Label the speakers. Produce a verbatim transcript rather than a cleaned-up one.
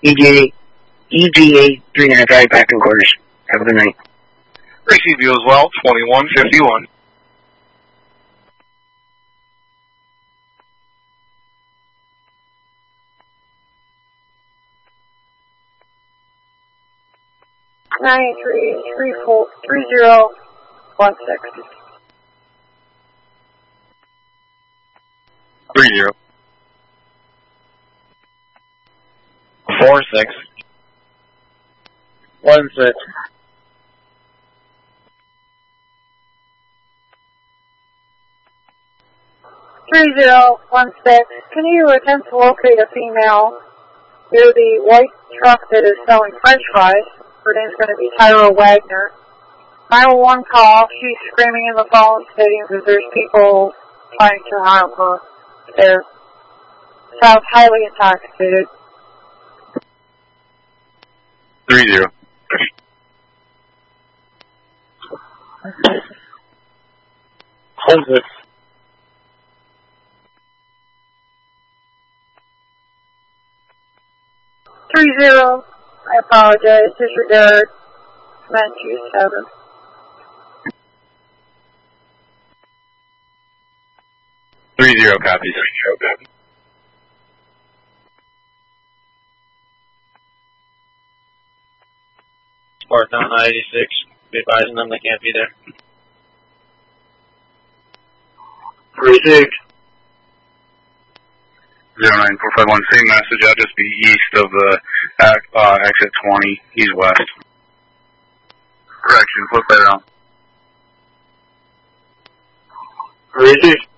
Speaker 1: E G A, E G A three nine five back to quarters. Have a good night.
Speaker 2: Receive you as well, twenty-one fifty-one.
Speaker 3: Nine three three four three zero one six.
Speaker 2: Three zero. Four six.
Speaker 1: One six.
Speaker 3: Three zero one six. Can you attempt to locate a female near the white truck that is selling French fries? Her name's going to be Tyra Wagner. nine one one call. She's screaming in the phone, stating that there's people trying to harm her. There. Sounds highly intoxicated.
Speaker 2: Three zero.
Speaker 1: Hold it.
Speaker 3: Three zero. I apologize. Disregard. Command two seven.
Speaker 2: Three zero copy. Three zero copy.
Speaker 4: Spark down I eighty-six. Be advising them they can't be there.
Speaker 1: Three six.
Speaker 2: Zero nine four five one. Same message. I'll just be east of the uh, exit twenty. He's west. Correction. Flip that out.
Speaker 1: Three six.